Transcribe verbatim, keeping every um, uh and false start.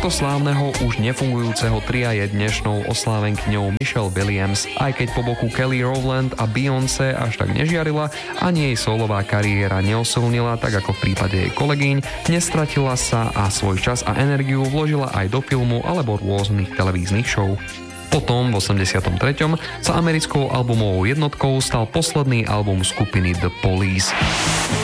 tohto slávneho už nefungujúceho tria je dnešnou oslávenkyňou Michelle Williams. Aj keď po boku Kelly Rowland a Beyoncé až tak nežiarila, ani jej solová kariéra neosilnila, tak ako v prípade jej kolegyň, nestratila sa a svoj čas a energiu vložila aj do filmu alebo rôznych televíznych show. Potom v osemdesiatom treťom sa americkou albumovou jednotkou stal posledný album skupiny The Police.